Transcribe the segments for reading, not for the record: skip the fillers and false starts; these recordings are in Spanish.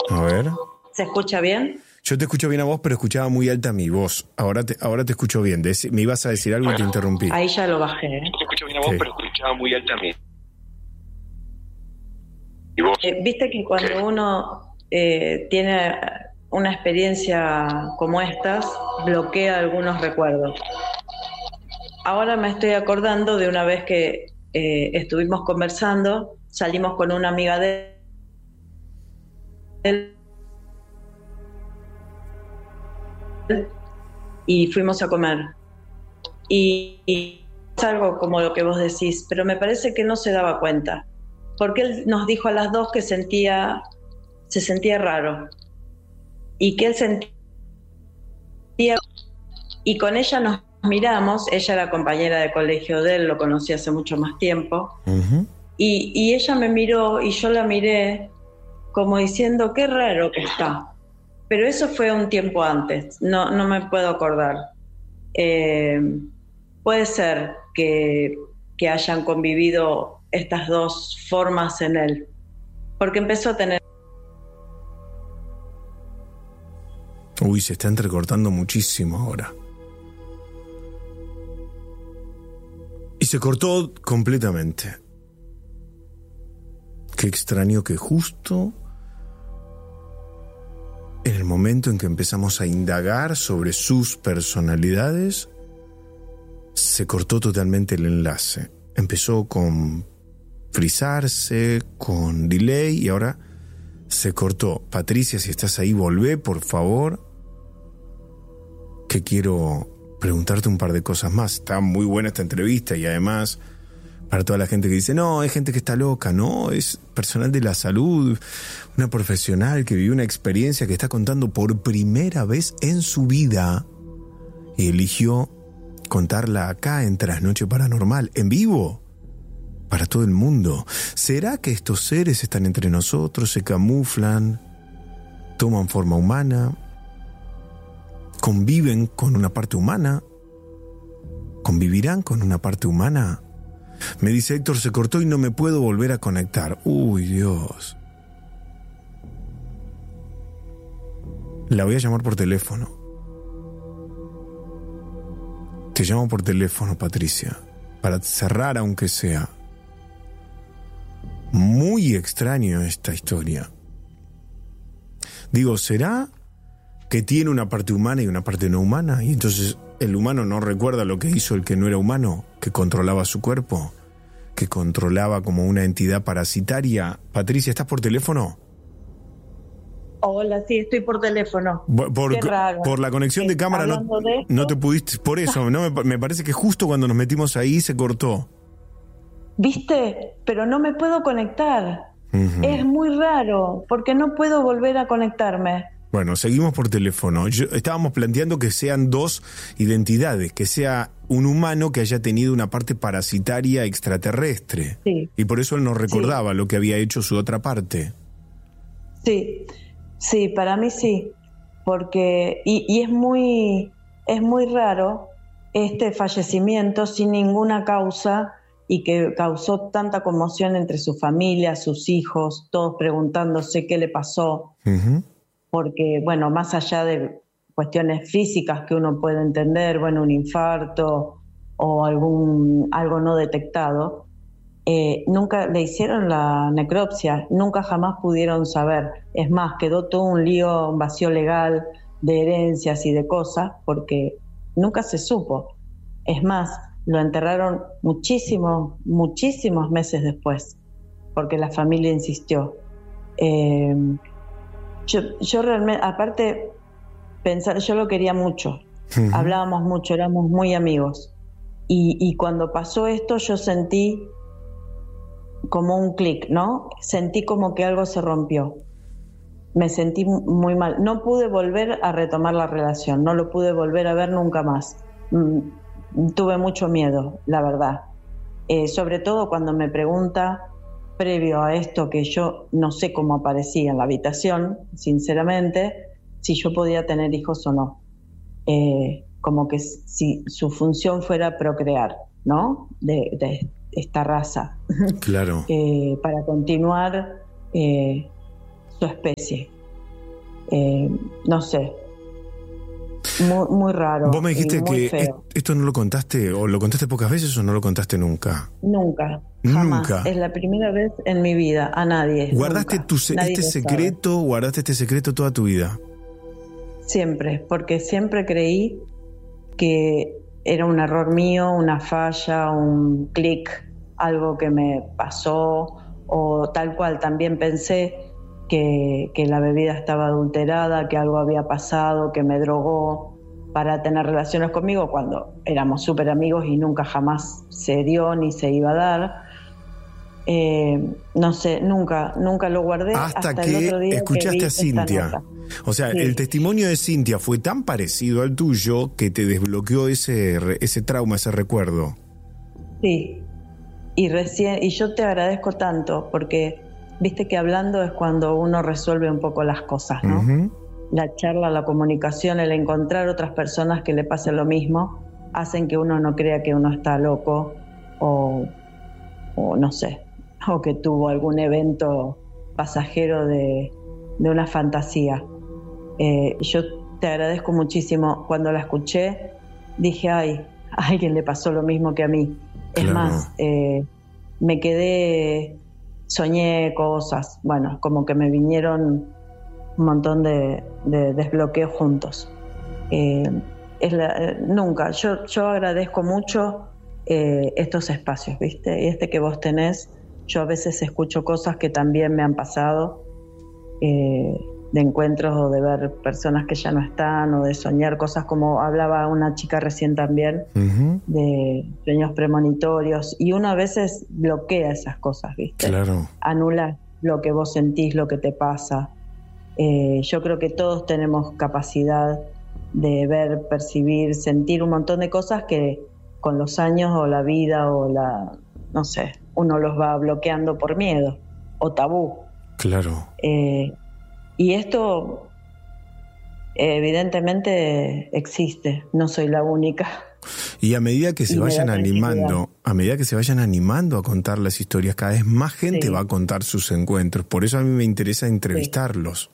A ver. ¿Se escucha bien? Yo te escucho bien a vos, pero escuchaba muy alta mi voz. Ahora te escucho bien. Me ibas a decir algo y te interrumpí. Ahí ya lo bajé. Te escucho bien a vos, pero escuchaba muy alta mi voz. Viste que cuando uno tiene una experiencia como estas, bloquea algunos recuerdos. Ahora me estoy acordando de una vez que estuvimos conversando, salimos con una amiga de él y fuimos a comer. Y es algo como lo que vos decís, pero me parece que no se daba cuenta, porque él nos dijo a las dos que se sentía raro y que él sentía, y con ella nos miramos. Ella era compañera de colegio de él, lo conocí hace mucho más tiempo. Uh-huh. Y ella me miró y yo la miré como diciendo qué raro que está, pero eso fue un tiempo antes, no me puedo acordar. Puede ser que hayan convivido estas dos formas en él, porque empezó a tener... Uy, se está entrecortando muchísimo ahora. Y se cortó completamente. Qué extraño que justo en el momento en que empezamos a indagar sobre sus personalidades, se cortó totalmente el enlace. Empezó con frizarse, con delay, y ahora se cortó. Patricia, si estás ahí, volvé, por favor, que quiero preguntarte un par de cosas más. Está muy buena esta entrevista y además, para toda la gente que dice, no, hay gente que está loca, no, es personal de la salud, una profesional que vivió una experiencia que está contando por primera vez en su vida y eligió contarla acá en Trasnoche Paranormal, en vivo, para todo el mundo. ¿Será que estos seres están entre nosotros, se camuflan, toman forma humana, conviven con una parte humana? ¿Convivirán con una parte humana? Me dice Héctor, se cortó y no me puedo volver a conectar. Uy, Dios. La voy a llamar por teléfono. Te llamo por teléfono, Patricia, para cerrar aunque sea. Muy extraño esta historia. Digo, ¿será que tiene una parte humana y una parte no humana? Y entonces el humano no recuerda lo que hizo el que no era humano, que controlaba su cuerpo, que controlaba como una entidad parasitaria. Patricia, ¿estás por teléfono? Hola, sí, estoy por teléfono. Qué raro. Por la conexión de cámara no te pudiste, por eso, no me parece que justo cuando nos metimos ahí se cortó. ¿Viste? Pero no me puedo conectar. Uh-huh. Es muy raro, porque no puedo volver a conectarme. Bueno, seguimos por teléfono. Estábamos planteando que sean dos identidades, que sea un humano que haya tenido una parte parasitaria extraterrestre. Sí. Y por eso él no recordaba lo que había hecho su otra parte. Sí, para mí sí. Porque, y es muy raro este fallecimiento sin ninguna causa y que causó tanta conmoción entre su familia, sus hijos, todos preguntándose qué le pasó. Uh-huh. Porque, bueno, más allá de cuestiones físicas que uno puede entender, bueno, un infarto o algo no detectado, nunca le hicieron la necropsia, nunca jamás pudieron saber. Es más, quedó todo un lío, un vacío legal de herencias y de cosas, porque nunca se supo. Es más, lo enterraron muchísimos meses después, porque la familia insistió. Yo realmente, aparte, yo lo quería mucho, uh-huh. Hablábamos mucho, éramos muy amigos, y cuando pasó esto yo sentí como un clic, ¿no? Sentí como que algo se rompió, me sentí muy mal, no pude volver a retomar la relación, no lo pude volver a ver nunca más. Tuve mucho miedo, la verdad, sobre todo cuando me pregunta, previo a esto, que yo no sé cómo aparecía en la habitación, sinceramente, si yo podía tener hijos o no. Como que si su función fuera procrear, ¿no? De esta raza. Claro. Para continuar su especie. no sé, muy raro. Vos me dijiste que feo. esto no lo contaste, o lo contaste pocas veces o no lo contaste nunca. Nunca, jamás. Nunca. Es la primera vez en mi vida, a nadie. ¿Guardaste nunca. Nadie guardaste este secreto toda tu vida? Siempre, porque siempre creí que era un error mío, una falla, un clic, algo que me pasó, o tal cual. También pensé que la bebida estaba adulterada, que algo había pasado, que me drogó para tener relaciones conmigo cuando éramos súper amigos y nunca jamás se dio ni se iba a dar. No sé, nunca lo guardé hasta que el otro día escuchaste que a Cintia. O sea, sí. El testimonio de Cintia fue tan parecido al tuyo que te desbloqueó ese trauma, ese recuerdo. Sí, y yo te agradezco tanto porque viste que hablando es cuando uno resuelve un poco las cosas, ¿no? Uh-huh. La charla, la comunicación, el encontrar otras personas que le pase lo mismo, hacen que uno no crea que uno está loco o no sé, o que tuvo algún evento pasajero de una fantasía. Yo te agradezco muchísimo. Cuando la escuché, dije, ay, a alguien le pasó lo mismo que a mí. Claro. Es más, me quedé, soñé cosas, bueno, como que me vinieron un montón de desbloqueos juntos. Nunca, yo agradezco mucho estos espacios, ¿viste? Y que vos tenés, yo a veces escucho cosas que también me han pasado, de encuentros o de ver personas que ya no están, o de soñar cosas como hablaba una chica recién también, uh-huh. de sueños premonitorios, y uno a veces bloquea esas cosas, ¿viste? Claro. Anula lo que vos sentís, lo que te pasa. Yo creo que todos tenemos capacidad de ver, percibir, sentir un montón de cosas que con los años o la vida o no sé, uno los va bloqueando por miedo o tabú. Claro. Y esto evidentemente existe, no soy la única. Y a medida que se vayan animando, a contar las historias, cada vez más gente va a contar sus encuentros. Por eso a mí me interesa entrevistarlos.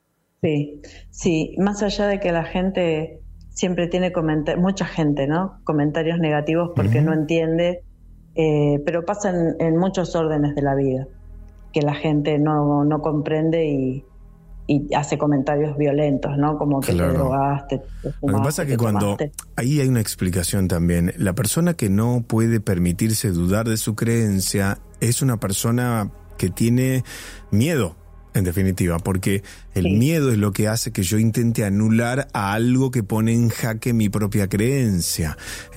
Sí, más allá de que la gente siempre tiene mucha gente, ¿no? Comentarios negativos porque uh-huh. no entiende, pero pasa en muchos órdenes de la vida, que la gente no comprende y hace comentarios violentos, ¿no? Como que claro. te drogaste, te fumaste, lo que pasa es que cuando ahí hay una explicación también. La persona que no puede permitirse dudar de su creencia es una persona que tiene miedo, en definitiva, porque el miedo es lo que hace que yo intente anular a algo que pone en jaque mi propia creencia.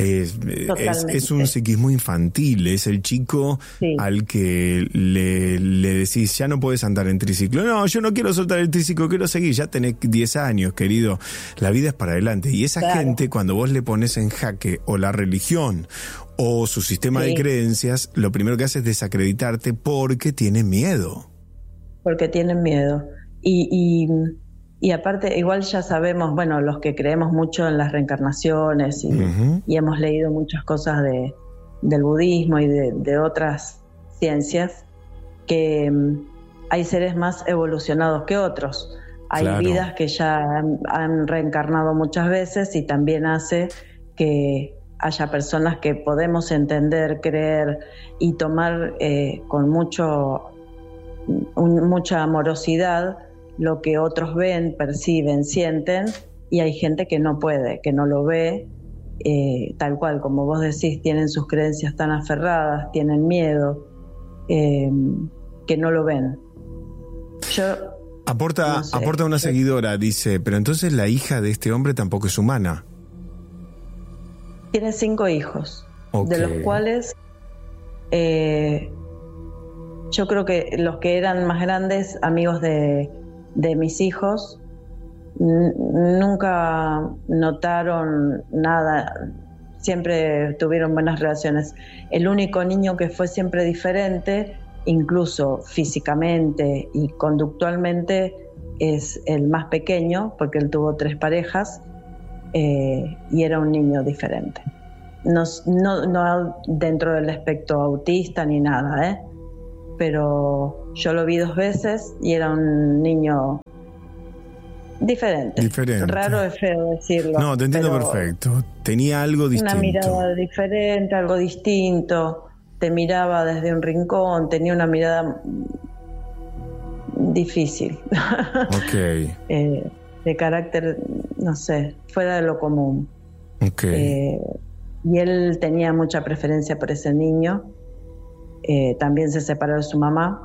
Es un psiquismo infantil, es el chico al que le decís, ya no puedes andar en triciclo. No, yo no quiero soltar el triciclo, quiero seguir, ya tenés 10 años, querido. La vida es para adelante. Y esa gente, cuando vos le pones en jaque o la religión o su sistema de creencias, lo primero que hace es desacreditarte porque tiene miedo. Porque tienen miedo. Y aparte, igual ya sabemos, bueno, los que creemos mucho en las reencarnaciones uh-huh. y hemos leído muchas cosas del budismo y de otras ciencias, que hay seres más evolucionados que otros. Hay vidas que ya han reencarnado muchas veces, y también hace que haya personas que podemos entender, creer y tomar con mucha amorosidad lo que otros ven, perciben, sienten, y hay gente que no puede, que no lo ve, tal cual, como vos decís, tienen sus creencias tan aferradas, tienen miedo, que no lo ven. Aporta una seguidora, dice, pero entonces la hija de este hombre tampoco es humana. Tiene 5 hijos, de los cuales yo creo que los que eran más grandes, amigos de mis hijos, nunca notaron nada, siempre tuvieron buenas relaciones. El único niño que fue siempre diferente, incluso físicamente y conductualmente, es el más pequeño, porque él tuvo 3 parejas, y era un niño diferente. No dentro del espectro autista ni nada, pero yo lo vi 2 veces y era un niño Diferente. Raro es feo decirlo. No, te entiendo perfecto. Tenía algo distinto. Una mirada diferente, algo distinto. Te miraba desde un rincón, tenía una mirada difícil. Ok. De carácter, no sé, fuera de lo común. Ok. Y él tenía mucha preferencia por ese niño. También se separó de su mamá.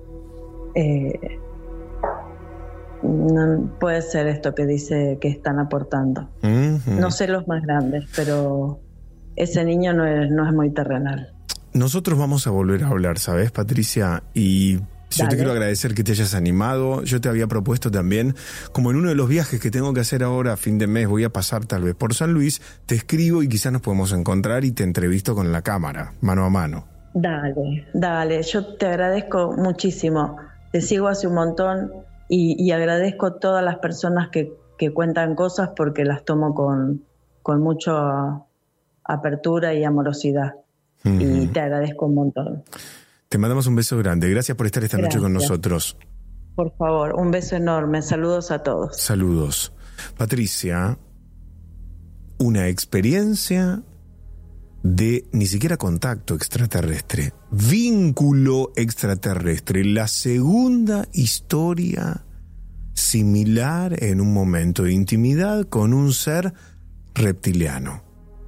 No puede ser esto que dice que están aportando. No sé los más grandes, pero ese niño no es muy terrenal. Nosotros vamos a volver a hablar, ¿sabes, Patricia? Y yo te quiero agradecer que te hayas animado. Yo te había propuesto también, como en uno de los viajes que tengo que hacer ahora a fin de mes, voy a pasar tal vez por San Luis, te escribo y quizás nos podemos encontrar y te entrevisto con la cámara, mano a mano. Dale, yo te agradezco muchísimo. Te sigo hace un montón y agradezco a todas las personas que cuentan cosas porque las tomo con mucha apertura y amorosidad. Y te agradezco un montón. Te mandamos un beso grande. Gracias por estar esta noche con nosotros. Por favor, un beso enorme. Saludos a todos. Saludos. Patricia, una experiencia de ni siquiera contacto extraterrestre, vínculo extraterrestre, la segunda historia similar en un momento de intimidad con un ser reptiliano.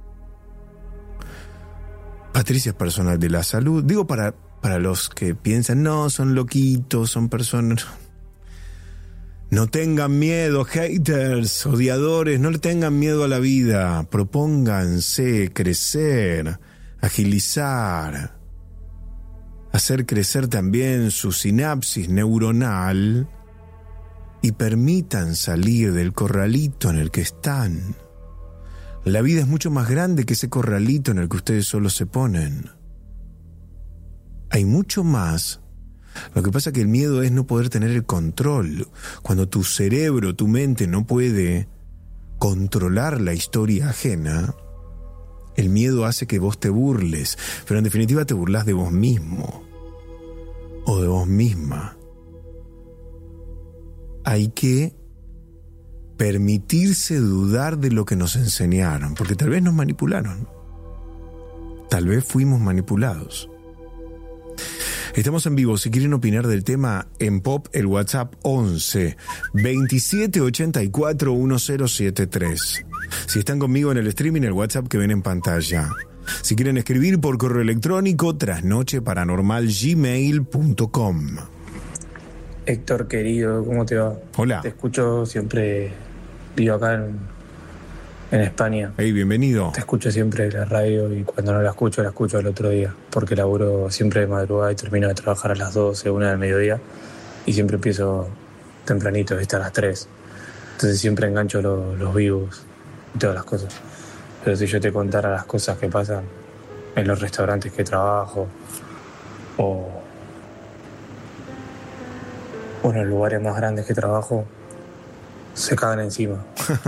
Patricia es personal de la salud. Digo para los que piensan, no, son loquitos, son personas... No tengan miedo, haters, odiadores, no le tengan miedo a la vida. Propónganse crecer, agilizar, hacer crecer también su sinapsis neuronal y permitan salir del corralito en el que están. La vida es mucho más grande que ese corralito en el que ustedes solo se ponen. Hay mucho más. Lo que pasa es que el miedo es no poder tener el control. Cuando tu cerebro, tu mente no puede controlar la historia ajena, el miedo hace que vos te burles, pero en definitiva te burlás de vos mismo o de vos misma. Hay que permitirse dudar de lo que nos enseñaron, porque tal vez nos manipularon, tal vez fuimos manipulados. Estamos en vivo. Si quieren opinar del tema en Pop, el WhatsApp 11 27 84 1073. Si están conmigo en el streaming, el WhatsApp que ven en pantalla. Si quieren escribir por correo electrónico, trasnocheparanormal@gmail.com. Héctor, querido, ¿cómo te va? Hola. Te escucho siempre, vivo acá en España. Hey, bienvenido. Te escucho siempre en la radio y cuando no la escucho al otro día, porque laburo siempre de madrugada y termino de trabajar a las 12, 1 del mediodía y siempre empiezo tempranito, hasta las 3. Entonces siempre engancho los vivos y todas las cosas. Pero si yo te contara las cosas que pasan en los restaurantes que trabajo o en los lugares más grandes que trabajo, se cagan encima,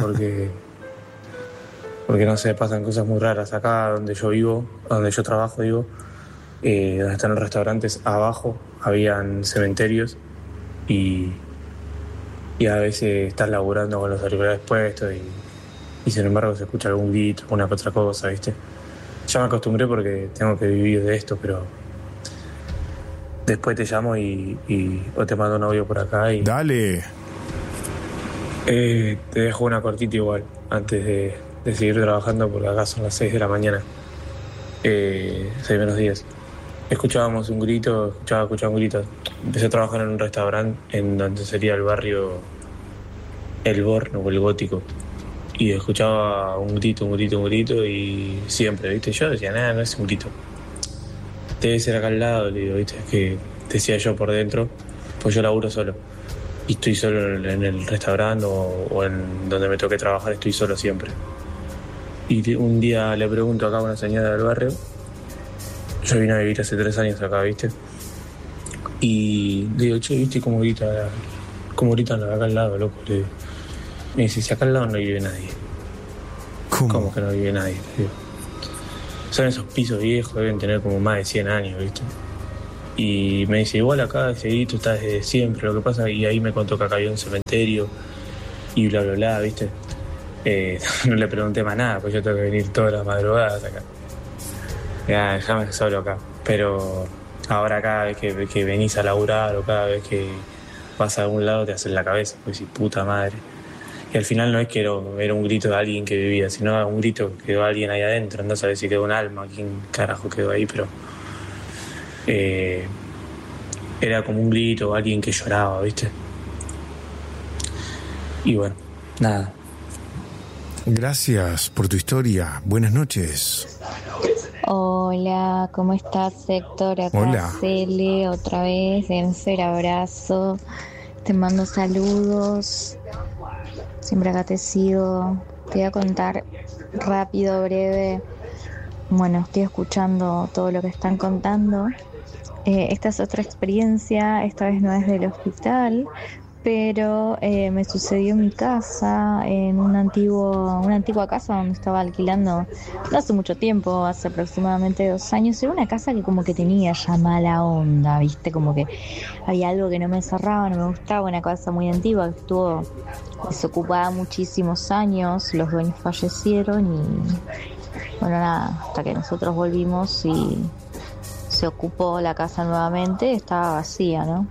porque no sé, pasan cosas muy raras. Acá donde yo vivo, donde yo trabajo, donde están los restaurantes, abajo habían cementerios y a veces estás laburando con los auriculares puestos y sin embargo se escucha algún grito, alguna otra cosa, ¿viste? Ya me acostumbré porque tengo que vivir de esto, pero después te llamo o te mando un audio por acá y... Dale. Te dejo una cortita igual, antes de seguir trabajando, porque acá son las 6 de la mañana, 6 menos 10. Escuchaba un grito. Empecé a trabajar en un restaurante en donde sería el barrio El Borno o el Gótico. Y escuchaba un grito y siempre, ¿viste? Yo decía, nada, no es un grito. Debe ser acá al lado, le digo, ¿viste? Es que decía yo por dentro, pues yo laburo solo. Y estoy solo en el restaurante o en donde me toque trabajar, estoy solo siempre. Y un día le pregunto acá a una señora del barrio, yo vine a vivir hace 3 años acá, ¿viste? Y le digo, che, ¿viste cómo gritan acá al lado, loco? Le digo. Me dice, si acá al lado no vive nadie. ¿Cómo que no vive nadie? Le digo. Son esos pisos viejos, deben tener como más de 100 años, ¿viste? Y me dice, igual acá ese grito está desde siempre, lo que pasa, y ahí me contó que acá había un cementerio y bla, bla, bla, ¿viste? No le pregunté más nada, pues yo tengo que venir todas las madrugadas acá. Ya, déjame solo acá. Pero ahora cada vez que venís a laburar o cada vez que vas a algún lado te haces la cabeza, pues sí, puta madre. Y al final no es que era un grito de alguien que vivía, sino un grito que quedó alguien ahí adentro. Andás a ver si quedó un alma, quién carajo quedó ahí, pero era como un grito, alguien que lloraba, ¿viste? Y bueno, nada. Gracias por tu historia. Buenas noches. Hola, ¿cómo estás, Héctor? Acá Hola. Cele, otra vez, Enfer, abrazo. Te mando saludos. Siempre acá te sigo. Te voy a contar rápido, breve. Bueno, estoy escuchando todo lo que están contando. Esta es otra experiencia, esta vez no es del hospital, pero me sucedió en mi casa, en una antigua casa donde estaba alquilando no hace mucho tiempo, hace aproximadamente 2 años. Era una casa que como que tenía ya mala onda, ¿viste? Como que había algo que no me cerraba, no me gustaba, una casa muy antigua que estuvo desocupada muchísimos años, los dueños fallecieron y bueno, nada, hasta que nosotros volvimos y se ocupó la casa nuevamente, estaba vacía, ¿no?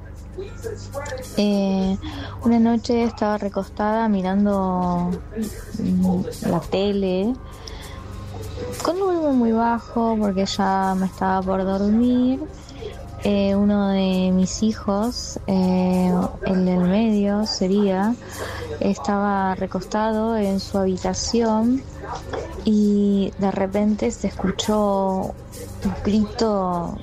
Una noche estaba recostada mirando la tele con un volumen muy bajo porque ya me estaba por dormir. Uno de mis hijos, el del medio sería, estaba recostado en su habitación y de repente se escuchó un grito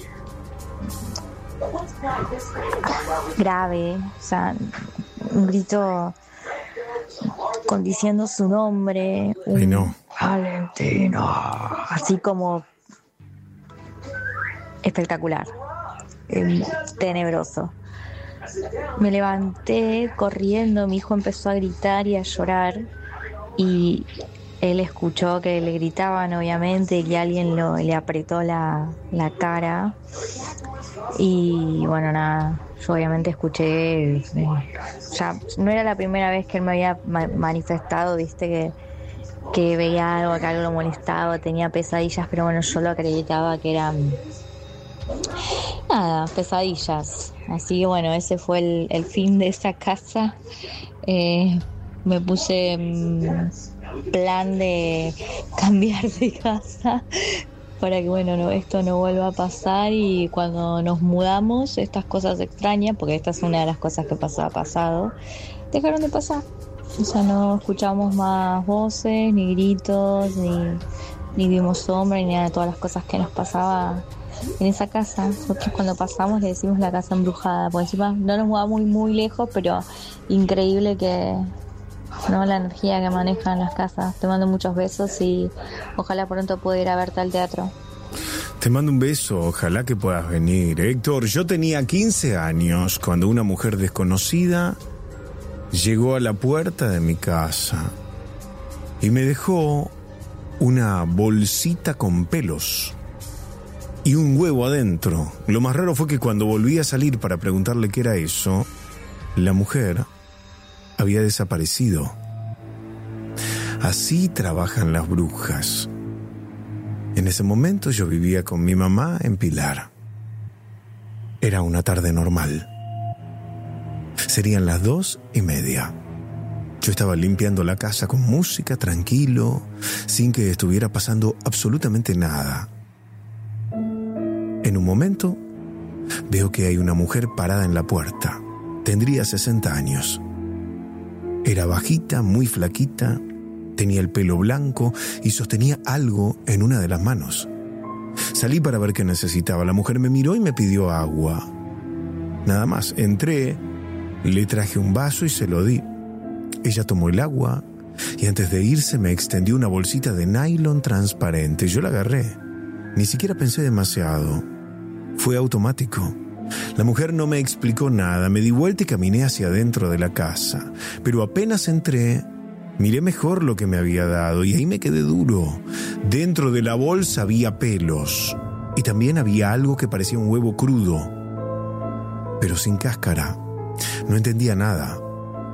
grave, o sea, un grito diciendo su nombre. Ay, no. Valentino, así como espectacular, tenebroso. Me levanté corriendo, mi hijo empezó a gritar y a llorar y él escuchó que le gritaban, obviamente, que alguien le apretó la cara. Y bueno, nada, yo obviamente escuché, ya no era la primera vez que él me había manifestado, viste, que veía algo, que algo lo molestaba, tenía pesadillas, pero bueno, yo lo acreditaba que eran, nada, pesadillas. Así que bueno, ese fue el fin de esa casa. Me puse plan de cambiar de casa para que bueno, esto no vuelva a pasar, y cuando nos mudamos estas cosas extrañas, porque esta es una de las cosas que ha pasado, dejaron de pasar. O sea, no escuchamos más voces, ni gritos, ni vimos sombra, ni nada de todas las cosas que nos pasaba en esa casa. Nosotros cuando pasamos le decimos la casa embrujada, porque encima no nos mudamos muy lejos, pero increíble que no la energía que manejan las casas. Te mando muchos besos y ojalá pronto pueda ir a verte al teatro. Te mando un beso, ojalá que puedas venir. Héctor, yo tenía 15 años cuando una mujer desconocida llegó a la puerta de mi casa y me dejó una bolsita con pelos y un huevo adentro. Lo más raro fue que cuando volví a salir para preguntarle qué era eso, la mujer había desaparecido. Así trabajan las brujas. En ese momento yo vivía con mi mamá en Pilar. Era una tarde normal. Serían las 2:30. Yo estaba limpiando la casa con música, tranquilo, sin que estuviera pasando absolutamente nada. En un momento, veo que hay una mujer parada en la puerta. Tendría 60 años. Era bajita, muy flaquita, tenía el pelo blanco y sostenía algo en una de las manos. Salí para ver qué necesitaba. La mujer me miró y me pidió agua. Nada más, entré, le traje un vaso y se lo di. Ella tomó el agua y antes de irse me extendió una bolsita de nylon transparente. Yo la agarré. Ni siquiera pensé demasiado. Fue automático. La mujer no me explicó nada, me di vuelta y caminé hacia adentro de la casa. Pero apenas entré, miré mejor lo que me había dado y ahí me quedé duro. Dentro de la bolsa había pelos y también había algo que parecía un huevo crudo, pero sin cáscara. No entendía nada.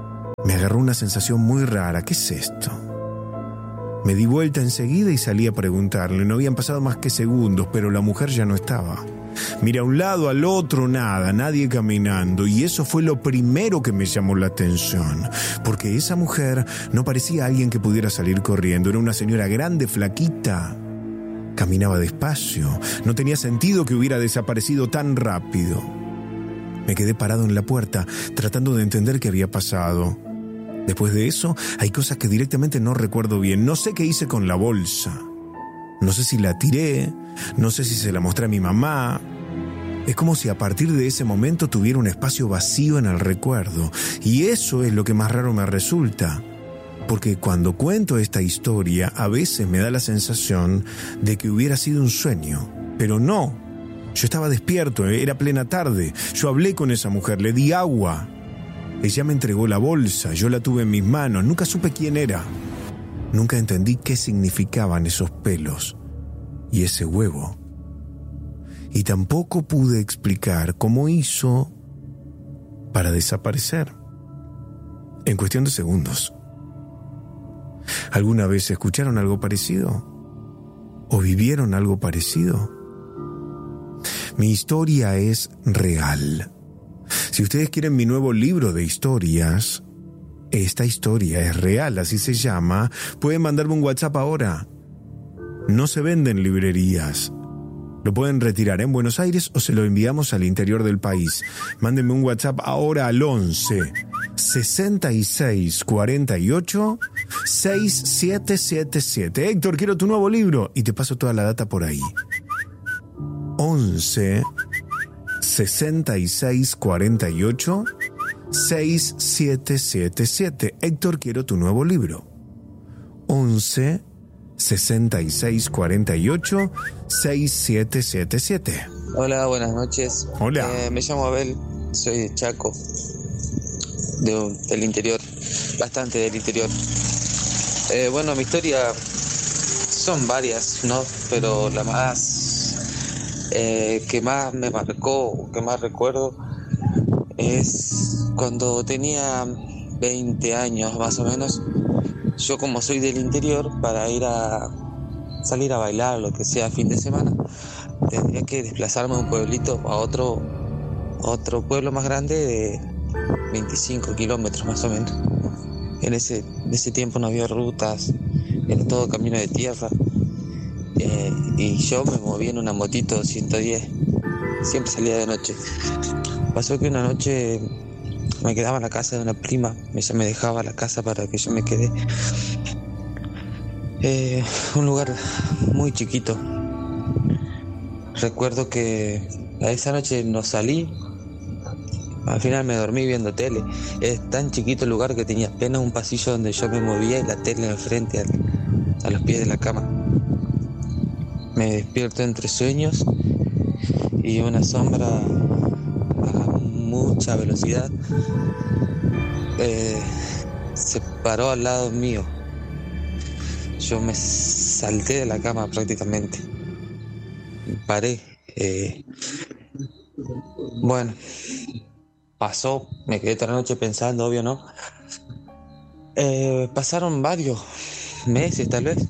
Me agarró una sensación muy rara. ¿Qué es esto? Me di vuelta enseguida y salí a preguntarle. No habían pasado más que segundos, pero la mujer ya no estaba. Miré a un lado, al otro, nada, nadie caminando. Y eso fue lo primero que me llamó la atención. Porque esa mujer no parecía alguien que pudiera salir corriendo. Era una señora grande, flaquita. Caminaba despacio. No tenía sentido que hubiera desaparecido tan rápido. Me quedé parado en la puerta, tratando de entender qué había pasado. Después de eso, hay cosas que directamente no recuerdo bien. No sé qué hice con la bolsa. No sé si la tiré, no sé si se la mostré a mi mamá. Es como si a partir de ese momento tuviera un espacio vacío en el recuerdo. Y eso es lo que más raro me resulta. Porque cuando cuento esta historia, a veces me da la sensación de que hubiera sido un sueño. Pero no. Yo estaba despierto, era plena tarde. Yo hablé con esa mujer, le di agua. Ella me entregó la bolsa, yo la tuve en mis manos, nunca supe quién era. Nunca entendí qué significaban esos pelos y ese huevo. Y tampoco pude explicar cómo hizo para desaparecer. En cuestión de segundos. ¿Alguna vez escucharon algo parecido? ¿O vivieron algo parecido? Mi historia es real. Si ustedes quieren mi nuevo libro de historias, esta historia es real, así se llama, pueden mandarme un WhatsApp ahora. No se vende en librerías. Lo pueden retirar en Buenos Aires o se lo enviamos al interior del país. Mándenme un WhatsApp ahora al 11 66 48 6777. Héctor, quiero tu nuevo libro y te paso toda la data por ahí. 11 66 48 6777. Héctor, quiero tu nuevo libro. 11 66 48 6777. Hola, buenas noches. Hola. Me llamo Abel, soy de Chaco, del interior, bastante del interior. Bueno, mi historia son varias, ¿no? Pero la más que más me marcó, que más recuerdo, es cuando tenía 20 años más o menos. Yo, como soy del interior, para salir a bailar, lo que sea, fin de semana, tendría que desplazarme de un pueblito a otro pueblo más grande de 25 kilómetros más o menos. En ese tiempo no había rutas, era todo camino de tierra. Y yo me moví en una motito 110, siempre salía de noche. Pasó que una noche me quedaba en la casa de una prima, ella me dejaba la casa para que yo me quede. Un lugar muy chiquito. Recuerdo que a esa noche no salí, al final me dormí viendo tele. Es tan chiquito el lugar que tenía apenas un pasillo donde yo me movía y la tele enfrente a los pies de la cama. Me despierto entre sueños y una sombra a mucha velocidad se paró al lado mío. Yo me salté de la cama prácticamente. Paré. Bueno, pasó, me quedé toda la noche pensando, obvio, ¿no? Pasaron varios meses tal vez.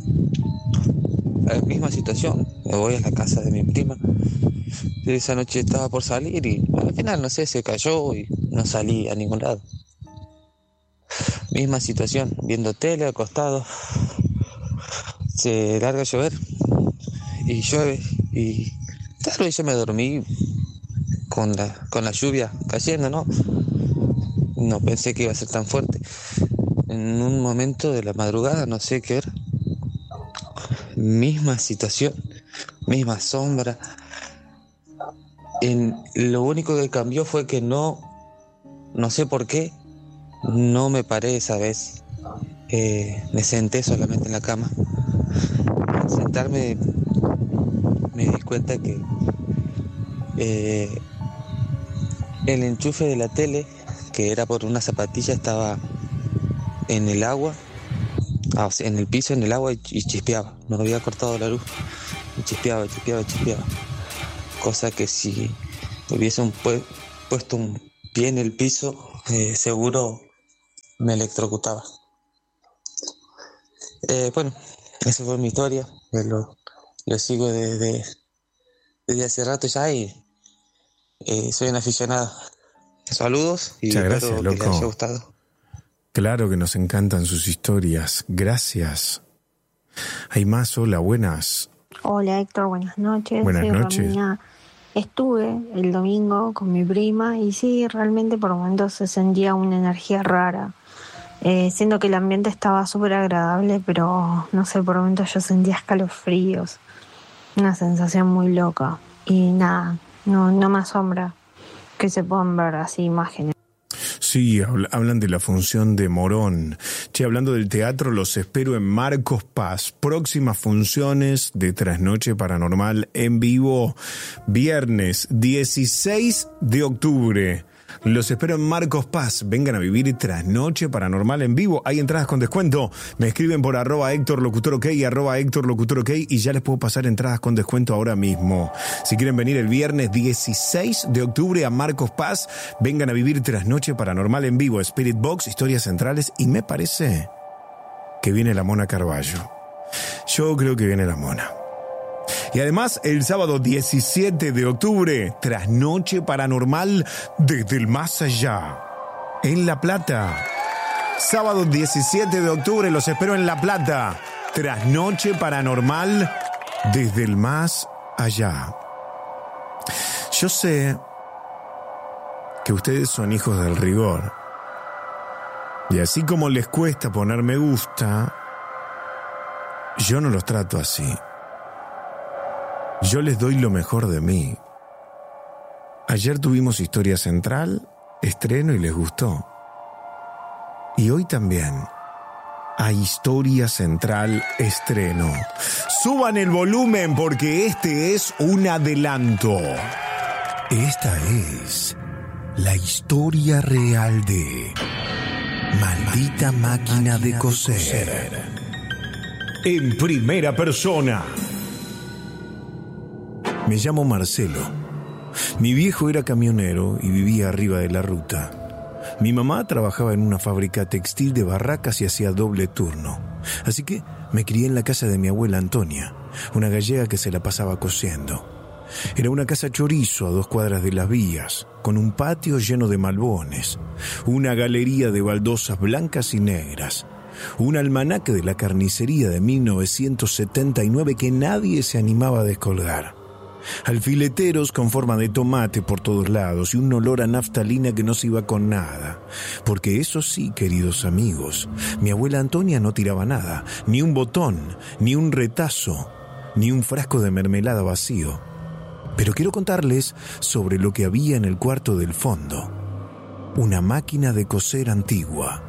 La misma situación, me voy a la casa de mi prima. Esa noche estaba por salir y al final, no sé, se cayó y no salí a ningún lado. Misma situación, viendo tele, acostado. Se larga a llover y llueve y claro, yo me dormí con la lluvia cayendo, ¿no? No pensé que iba a ser tan fuerte. En un momento de la madrugada, no sé qué era, misma situación, misma sombra. Lo único que cambió fue que no sé por qué, no me paré esa vez. Me senté solamente en la cama. Al sentarme me di cuenta que el enchufe de la tele, que era por una zapatilla, estaba en el agua, en el piso, en el agua, y chispeaba. No había cortado la luz y chispeaba. Cosa que si hubiese puesto un pie en el piso, seguro me electrocutaba. Bueno, esa fue mi historia. Lo sigo desde hace rato ya y soy un aficionado. Saludos y muchas gracias, espero loco. que les haya gustado. Claro que nos encantan sus historias. Gracias. Hay más. Hola, buenas. Hola Héctor, buenas noches. Buenas Soy noches. Romina. Estuve el domingo con mi prima y sí, realmente por momentos se sentía una energía rara. Siendo que el ambiente estaba súper agradable, pero no sé, por momentos yo sentía escalofríos. Una sensación muy loca. Y nada, no me asombra que se puedan ver así imágenes. Sí, hablan de la función de Morón. Che, hablando del teatro, los espero en Marcos Paz. Próximas funciones de Trasnoche Paranormal en vivo, viernes 16 de octubre. Los espero en Marcos Paz. Vengan a vivir Trasnoche Paranormal en vivo. Hay entradas con descuento. Me escriben por @HéctorLocutorOK y @HéctorLocutorOK y ya les puedo pasar entradas con descuento ahora mismo. Si quieren venir el viernes 16 de octubre a Marcos Paz, vengan a vivir Trasnoche Paranormal en vivo. Spirit Box, historias centrales y me parece que viene la Mona Carballo. Yo creo que viene la Mona. Y además, el sábado 17 de octubre, Trasnoche Paranormal desde el más allá, en La Plata. Sábado 17 de octubre, los espero en La Plata. Trasnoche Paranormal desde el más allá. Yo sé que ustedes son hijos del rigor. Y así como les cuesta poner me gusta, yo no los trato así. Yo les doy lo mejor de mí. Ayer tuvimos Historia Central, estreno y les gustó. Y hoy también hay Historia Central, estreno. Suban el volumen porque este es un adelanto. Esta es la historia real de Maldita Máquina de Coser. En primera persona. Me llamo Marcelo. Mi viejo era camionero y vivía arriba de la ruta. Mi mamá trabajaba en una fábrica textil de barracas y hacía doble turno. Así que me crié en la casa de mi abuela Antonia, una gallega que se la pasaba cosiendo. Era una casa chorizo a 2 cuadras de las vías, con un patio lleno de malbones, una galería de baldosas blancas y negras, un almanaque de la carnicería de 1979 que nadie se animaba a descolgar. Alfileteros con forma de tomate por todos lados y un olor a naftalina que no se iba con nada. Porque eso sí, queridos amigos, mi abuela Antonia no tiraba nada, ni un botón, ni un retazo, ni un frasco de mermelada vacío. Pero quiero contarles sobre lo que había en el cuarto del fondo. Una máquina de coser antigua,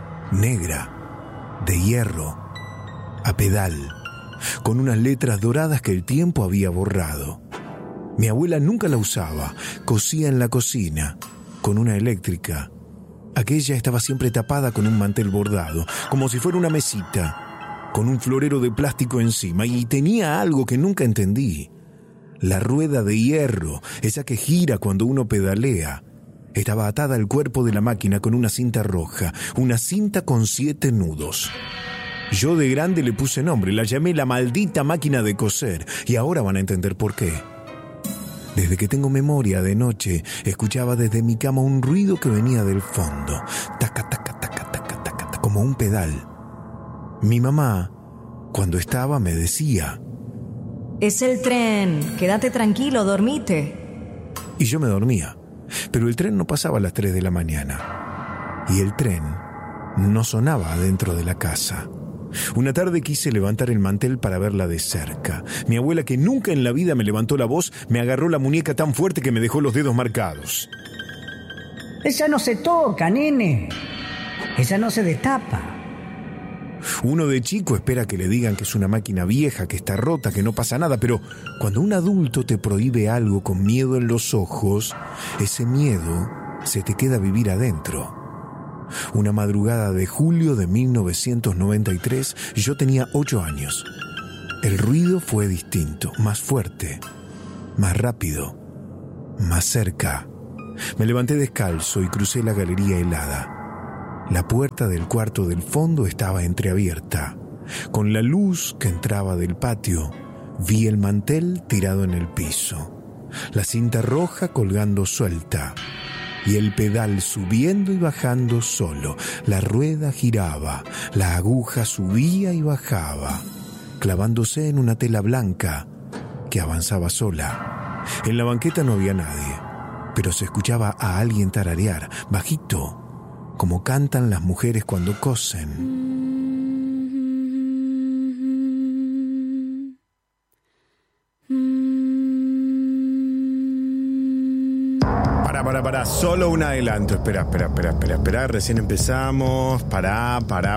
negra, de hierro, a pedal, con unas letras doradas que el tiempo había borrado. Mi abuela nunca la usaba, cosía en la cocina, con una eléctrica. Aquella estaba siempre tapada con un mantel bordado, como si fuera una mesita, con un florero de plástico encima, y tenía algo que nunca entendí. La rueda de hierro, esa que gira cuando uno pedalea, estaba atada al cuerpo de la máquina con una cinta roja, una cinta con 7 nudos. Yo de grande le puse nombre, la llamé la maldita máquina de coser, y ahora van a entender por qué. Desde que tengo memoria de noche, escuchaba desde mi cama un ruido que venía del fondo, taca, taca, taca, taca, taca, taca, como un pedal. Mi mamá, cuando estaba, me decía: es el tren, quédate tranquilo, dormite. Y yo me dormía, pero el tren no pasaba a las 3 de la mañana, y el tren no sonaba adentro de la casa. Una tarde quise levantar el mantel para verla de cerca. Mi abuela, que nunca en la vida me levantó la voz, me agarró la muñeca tan fuerte que me dejó los dedos marcados. Esa no se toca, nene. Esa no se destapa. Uno de chico espera que le digan que es una máquina vieja, que está rota, que no pasa nada, pero cuando un adulto te prohíbe algo con miedo en los ojos, ese miedo se te queda vivir adentro. Una madrugada de julio de 1993, yo tenía 8 años. El ruido fue distinto, más fuerte, más rápido, más cerca. Me levanté descalzo y crucé la galería helada. La puerta del cuarto del fondo estaba entreabierta. Con la luz que entraba del patio, vi el mantel tirado en el piso, la cinta roja colgando suelta y el pedal subiendo y bajando solo. La rueda giraba, la aguja subía y bajaba, clavándose en una tela blanca que avanzaba sola. En la banqueta no había nadie, pero se escuchaba a alguien tararear, bajito, como cantan las mujeres cuando cosen. Para, solo un adelanto. Espera. Recién empezamos. Para.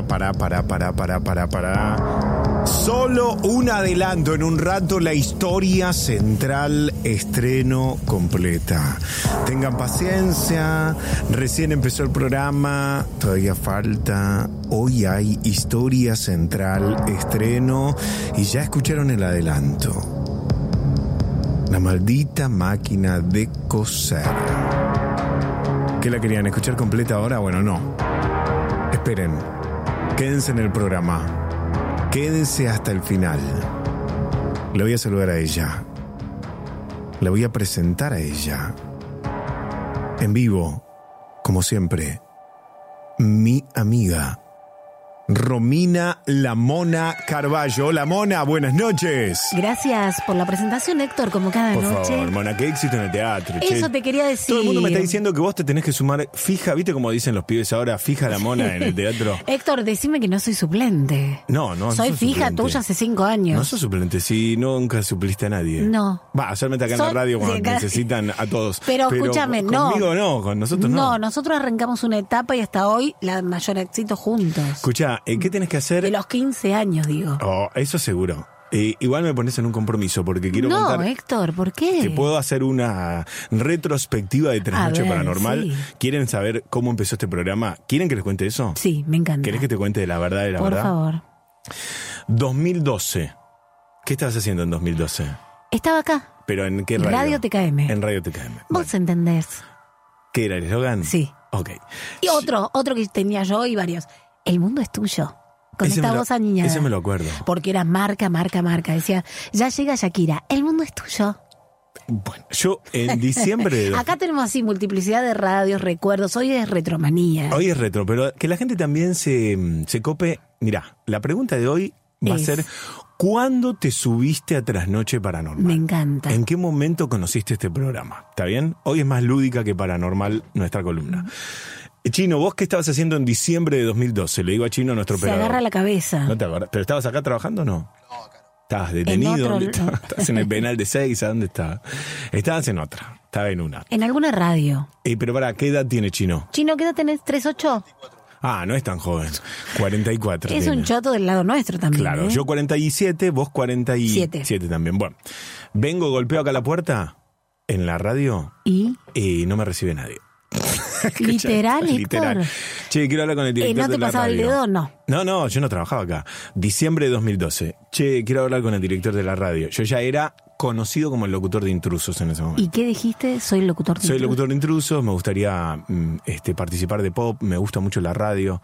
Solo un adelanto. En un rato la historia central estreno completa. Tengan paciencia. Recién empezó el programa. Todavía falta. Hoy hay historia central estreno. Y ya escucharon el adelanto. La maldita máquina de coser. ¿Qué la querían escuchar completa ahora? Bueno, no. Esperen. Quédense en el programa. Quédense hasta el final. Le voy a saludar a ella. Le voy a presentar a ella. En vivo, como siempre, mi amiga Romina La Mona Carballo. Hola, Mona, buenas noches. Gracias por la presentación, Héctor, como cada noche. Por favor, Mona, qué éxito en el teatro. Eso te quería decir. Todo el mundo me está diciendo que vos te tenés que sumar fija, ¿viste como dicen los pibes ahora? Fija la Mona en el teatro. Héctor, decime que no soy suplente. No soy fija suplente. Tuya hace 5 años. No sos suplente, sí, nunca supliste a nadie. No. Va, solamente acá en la radio cuando necesitan a todos. Pero escúchame, conmigo no, con nosotros no. No, nosotros arrancamos una etapa y hasta hoy la mayor éxito juntos. Escuchá, ¿qué tenés que hacer? De los 15 años, digo. Oh, eso seguro. Igual me pones en un compromiso porque quiero contar. No, Héctor, ¿por qué? Que puedo hacer una retrospectiva de Trasnoche Paranormal. Sí. ¿Quieren saber cómo empezó este programa? ¿Quieren que les cuente eso? Sí, me encanta. ¿Querés que te cuente de la verdad de la verdad? Por favor. 2012. ¿Qué estabas haciendo en 2012? Estaba acá. ¿Pero en qué radio? Radio TKM. En Radio TKM. Vos entendés. ¿Qué era el eslogan? Sí. Ok. Y otro que tenía yo y varios. El mundo es tuyo. Con esta voz aniñada. Ese me lo acuerdo. Porque era marca. Decía, ya llega Shakira, el mundo es tuyo. Bueno, yo en diciembre de... Acá tenemos así multiplicidad de radios, recuerdos. Hoy es retromanía. Hoy es retro, pero que la gente también se cope. Mirá, la pregunta de hoy va a ser: ¿cuándo te subiste a Trasnoche Paranormal? Me encanta. ¿En qué momento conociste este programa? ¿Está bien? Hoy es más lúdica que paranormal nuestra columna. Chino, ¿vos qué estabas haciendo en diciembre de 2012? Le digo a Chino, nuestro operador. Se agarra la cabeza. ¿No te acuerdas? ¿Pero estabas acá trabajando o no? No, acá no. ¿Estabas detenido? ¿Dónde estabas? ¿Estabas en el penal de Seiza? ¿Dónde estabas? Estabas en otra. Estaba en una. En alguna radio. Pero para, ¿qué edad tiene Chino? Chino, ¿qué edad tenés? ¿38? Ah, no es tan joven. 44. Es tiene. un choto del lado nuestro también. Claro, yo 47, vos 47 también. Bueno, vengo, golpeo acá la puerta en la radio y no me recibe nadie. Literal, Literal. Che, quiero hablar con el director ¿No te de la pasaba radio. el dedo? No. No, yo no trabajaba acá. Diciembre de 2012. Che, quiero hablar con el director de la radio. Yo ya era conocido como el locutor de Intrusos en ese momento. ¿Y qué dijiste? Soy locutor de Soy locutor de Intrusos, me gustaría participar de pop, me gusta mucho la radio.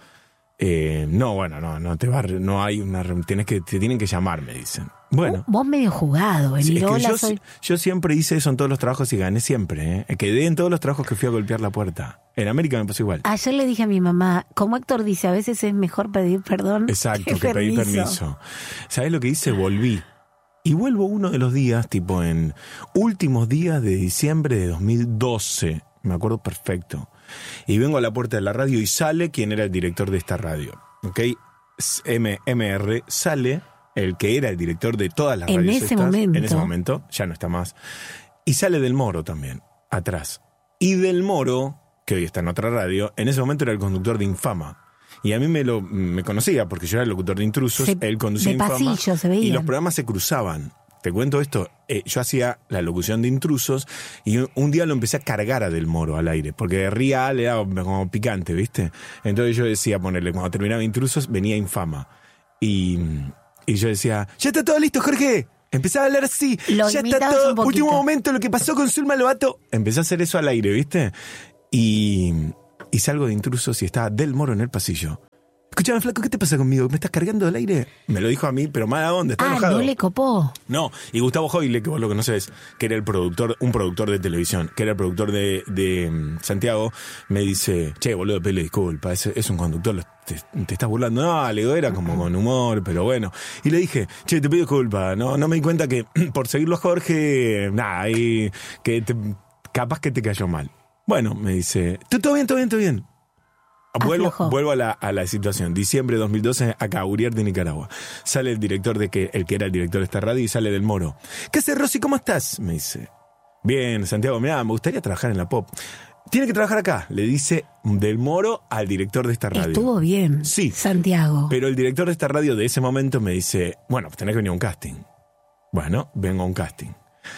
No hay una... Te tienen que llamar, me dicen. Bueno. Vos medio jugado, yo siempre hice eso en todos los trabajos y gané siempre, Quedé en todos los trabajos que fui a golpear la puerta. En América me pasó igual. Ayer le dije a mi mamá, como Héctor dice, a veces es mejor pedir perdón. Exacto, que pedir permiso. ¿Sabés lo que hice? Volví. Y vuelvo uno de los días, tipo en últimos días de diciembre de 2012. Me acuerdo perfecto. Y vengo a la puerta de la radio y sale quien era el director de esta radio. ¿Ok? MR sale el que era el director de todas las radios. En ese momento, ya no está más. Y sale Del Moro también, atrás. Y Del Moro, que hoy está en otra radio, en ese momento era el conductor de Infama. Y a mí me conocía porque yo era el locutor de Intrusos, él conducía Infama. Pasillo, se veía. Y los programas se cruzaban. Te cuento esto, yo hacía la locución de Intrusos y un día lo empecé a cargar a Del Moro al aire, porque Real era como picante, ¿viste? Entonces yo decía, ponerle, cuando terminaba Intrusos, venía Infama. Y yo decía, ya está todo listo, Jorge. Empezaba a hablar así, ya está todo, último momento, lo que pasó con Zulma Lobato. Empecé a hacer eso al aire, ¿viste? Y y salgo de Intrusos y estaba Del Moro en el pasillo. Escuchame, flaco, ¿qué te pasa conmigo? ¿Me estás cargando del aire? Me lo dijo a mí, pero mala onda, está enojado. No le copó. No, y Gustavo Joyle, que vos lo conoces, que era un productor de televisión, que era el productor de Santiago, me dice, che, boludo, pele, disculpa, es un conductor, te estás burlando. No, le digo, era como con humor, pero bueno. Y le dije, che, te pido disculpa, no me di cuenta que por seguirlo a Jorge, nada, y que capaz que te cayó mal. Bueno, me dice, todo bien. Vuelvo a la situación. Diciembre de 2012, acá, Uriarte, Nicaragua. Sale el director el que era el director de esta radio, y sale Del Moro. ¿Qué haces, Rosy? ¿Cómo estás? Me dice. Bien, Santiago, mirá, me gustaría trabajar en la pop. Tiene que trabajar acá, le dice Del Moro al director de esta radio. Estuvo bien, sí, Santiago. Pero el director de esta radio de ese momento me dice, bueno, tenés que venir a un casting. Bueno, vengo a un casting.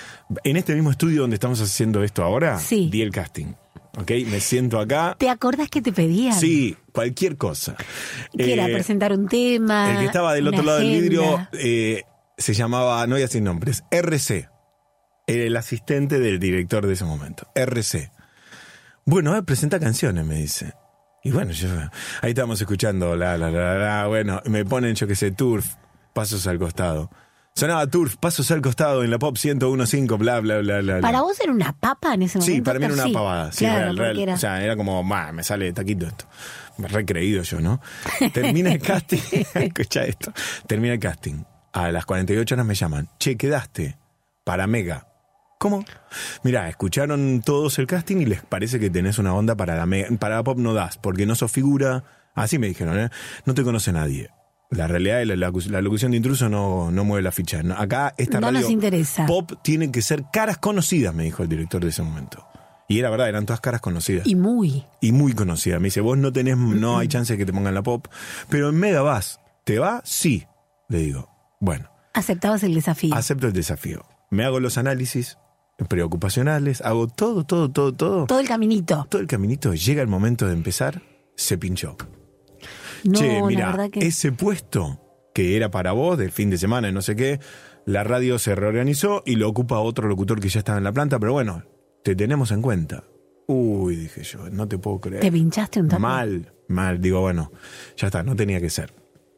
En este mismo estudio donde estamos haciendo esto ahora, sí, di el casting. ¿Ok? Me siento acá. ¿Te acordás que te pedían? Sí, cualquier cosa. ¿Qué era? ¿Presentar un tema? El que estaba del otro lado del vidrio se llamaba, no voy a decir nombres, RC. Era el asistente del director de ese momento. RC. Bueno, presenta canciones, me dice. Y bueno, ahí estábamos escuchando, bueno, me ponen, yo qué sé, Turf, Pasos al Costado. Sonaba Turf, Pasos al Costado en la Pop 101.5, bla. ¿Para vos era una papa en ese momento? Sí, para mí era una pavada. Sí, claro, real. O sea, era como, me sale de taquito esto. Me recreído yo, ¿no? Termina el casting. Escucha esto. Termina el casting. A las 48 horas me llaman. Che, quedaste para Mega. ¿Cómo? Mirá, escucharon todos el casting y les parece que tenés una onda para la Mega. Para la Pop no das, porque no sos figura. Así me dijeron, no te conoce nadie. La realidad es la locución de Intruso no mueve la ficha. Acá esta radio nos interesa. Pop tiene que ser caras conocidas, me dijo el director de ese momento. Y era verdad, eran todas caras conocidas. Y muy conocidas. Me dice, vos no hay chance de que te pongan la Pop, pero en Mega vas. ¿Te va? Sí. Le digo, bueno. ¿Aceptabas el desafío? Acepto el desafío. Me hago los análisis preocupacionales, hago todo. Todo el caminito. Todo el caminito. Llega el momento de empezar, se pinchó. No, che, mira, la verdad que... ese puesto que era para vos del fin de semana y no sé qué, la radio se reorganizó y lo ocupa otro locutor que ya estaba en la planta, pero bueno, te tenemos en cuenta. Uy, dije yo, no te puedo creer. ¿Te pinchaste un toque? Mal, digo, bueno, ya está, no tenía que ser.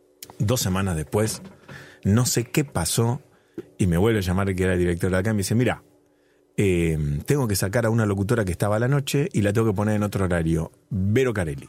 2 semanas después, no sé qué pasó y me vuelve a llamar el que era el director de acá y me dice, mira, tengo que sacar a una locutora que estaba a la noche y la tengo que poner en otro horario, Vero Carelli.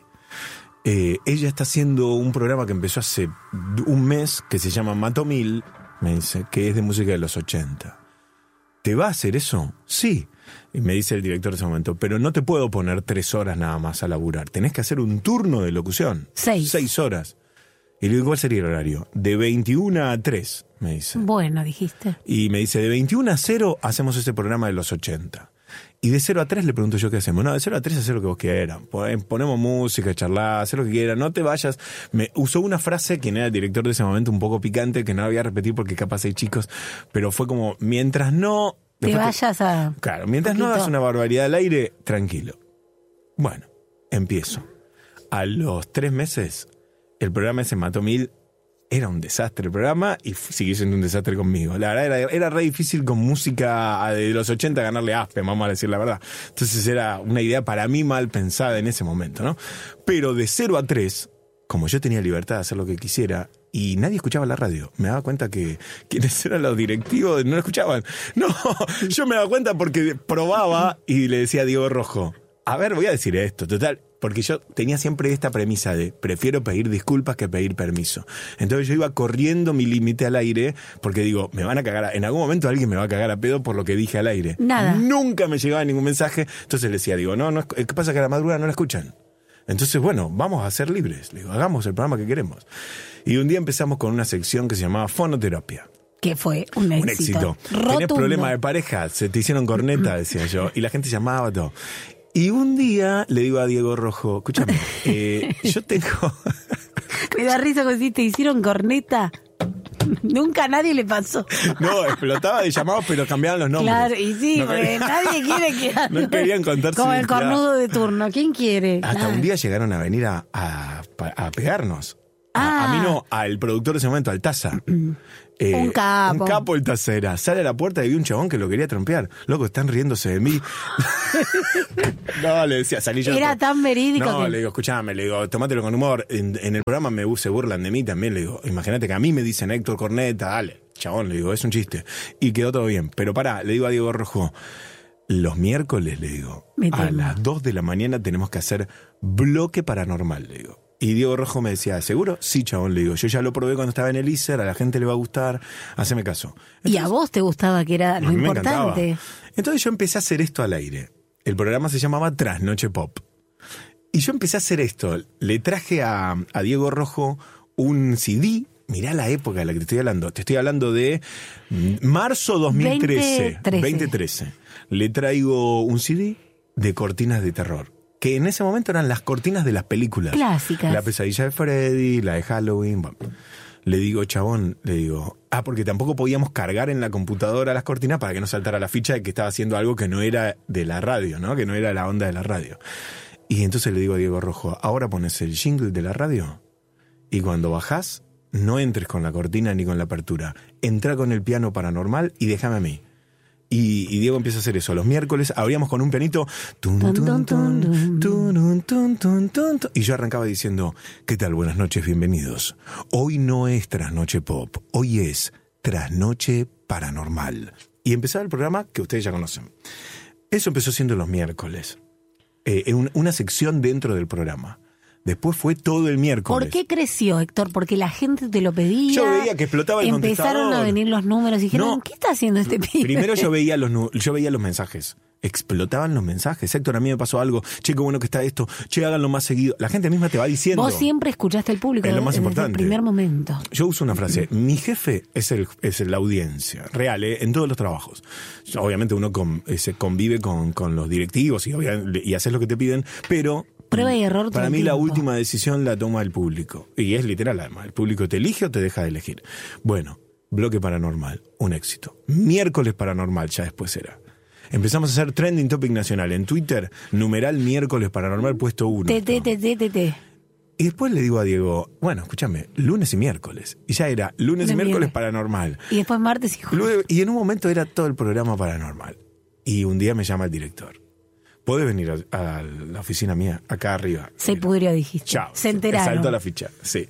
Ella está haciendo un programa que empezó hace un mes que se llama Mato 1000, me dice, que es de música de los 80. ¿Te va a hacer eso? Sí. Y me dice el director de ese momento, pero no te puedo poner 3 horas nada más a laburar. Tenés que hacer un turno de locución. 6 horas. Y le digo, ¿cuál sería el horario? De 21 a 3, me dice. Bueno, dijiste. Y me dice, de 21 a 0 hacemos ese programa de los 80. Y de 0 a 3 le pregunto yo qué hacemos. No, de 0 a 3 hacer lo que vos quieras. Ponemos música, charlar, hacer lo que quieras. No te vayas. Me usó una frase, quien era el director de ese momento, un poco picante, que no la voy a repetir porque capaz hay chicos. Pero fue como, mientras no... Te vayas a... Claro, mientras no hagas una barbaridad al aire, tranquilo. Bueno, empiezo. A los 3 meses, el programa ese Mato 1000... Era un desastre el programa y siguió siendo un desastre conmigo. La verdad era re difícil con música de los 80 ganarle a Aspen, vamos a decir la verdad. Entonces era una idea para mí mal pensada en ese momento, ¿no? Pero de 0 a 3, como yo tenía libertad de hacer lo que quisiera y nadie escuchaba la radio, me daba cuenta que quienes eran los directivos no lo escuchaban. No, yo me daba cuenta porque probaba y le decía a Diego Rojo, a ver, voy a decir esto, total... Porque yo tenía siempre esta premisa de prefiero pedir disculpas que pedir permiso. Entonces yo iba corriendo mi límite al aire porque digo, me van a cagar, en algún momento alguien me va a cagar a pedo por lo que dije al aire. Nada. Nunca me llegaba ningún mensaje. Entonces le decía, digo, no, ¿qué pasa que a la madrugada no la escuchan? Entonces, bueno, vamos a ser libres. Le digo, hagamos el programa que queremos. Y un día empezamos con una sección que se llamaba Fonoterapia. Que fue un éxito. Tenés problemas de pareja, se te hicieron corneta, decía yo. Y la gente llamaba todo. Y un día le digo a Diego Rojo, escúchame, yo tengo... Me da risa que si te hicieron corneta. Nunca a nadie le pasó. No, explotaba de llamados, pero cambiaban los nombres. Claro, y sí, no, porque nadie quiere quedar. No querían contarse. Como el cornudo de turno, ¿quién quiere? Hasta un día llegaron a venir a pegarnos. A mí no, al productor de ese momento, al Taza. Un capo. Un capo el Taza era. Sale a la puerta y vi un chabón que lo quería trompear. Loco, están riéndose de mí. No, le decía, salí yo. Era tan verídico No, que... le digo, escuchame, le digo, tomátelo con humor. En el programa se burlan de mí también. Le digo, imagínate que a mí me dicen Héctor Corneta, dale, chabón, le digo, es un chiste. Y quedó todo bien. Pero pará, le digo a Diego Rojo, los miércoles, le digo, a las 2 de la mañana tenemos que hacer bloque paranormal, le digo. Y Diego Rojo me decía, ¿seguro? Sí, chabón, le digo. Yo ya lo probé cuando estaba en el ISER, a la gente le va a gustar, haceme caso. Entonces, y a vos te gustaba, que era lo importante. Entonces yo empecé a hacer esto al aire. El programa se llamaba Trasnoche Pop. Y yo empecé a hacer esto. Le traje a Diego Rojo un CD. Mirá la época de la que te estoy hablando. Te estoy hablando de marzo 2013. 2013. Le traigo un CD de cortinas de terror. Que en ese momento eran las cortinas de las películas. Clásicas. La pesadilla de Freddy, la de Halloween. Bueno, le digo, chabón, porque tampoco podíamos cargar en la computadora las cortinas para que no saltara la ficha de que estaba haciendo algo que no era de la radio, ¿no? Que no era la onda de la radio. Y entonces le digo a Diego Rojo, ahora pones el jingle de la radio y cuando bajás, no entres con la cortina ni con la apertura. Entra con el piano paranormal y déjame a mí. Y Diego empieza a hacer eso. Los miércoles abríamos con un pianito. Y yo arrancaba diciendo, ¿qué tal? Buenas noches, bienvenidos. Hoy no es Trasnoche Pop, hoy es Trasnoche Paranormal. Y empezaba el programa que ustedes ya conocen. Eso empezó siendo los miércoles. Una sección dentro del programa. Después fue todo el miércoles. ¿Por qué creció, Héctor? Porque la gente te lo pedía. Yo veía que explotaba el contestador. Empezaron a venir los números y dijeron, ¿qué está haciendo este pibe? Primero yo veía los mensajes. Explotaban los mensajes. Héctor, a mí me pasó algo. Che, qué bueno que está esto. Che, háganlo más seguido. La gente misma te va diciendo. Vos siempre escuchaste al público. Es lo más importante. Desde el primer momento. Yo uso una frase. Mi jefe es la audiencia. Real, en todos los trabajos. Obviamente uno se convive con los directivos y haces lo que te piden, pero... Prueba y error. Para mí la última decisión la toma el público. Y es literal, además. El público te elige o te deja de elegir. Bueno, bloque paranormal, un éxito. Miércoles paranormal ya después era. Empezamos a hacer trending topic nacional. En Twitter, numeral miércoles paranormal puesto 1. Y después le digo a Diego, bueno, escúchame, lunes y miércoles. Y ya era lunes y miércoles paranormal. Y después martes y jueves. Y en un momento era todo el programa paranormal. Y un día me llama el director. ¿Podés venir a la oficina mía, acá arriba? Se pudrió, dijiste. Chao. Se enteraron. Saltó la ficha, sí.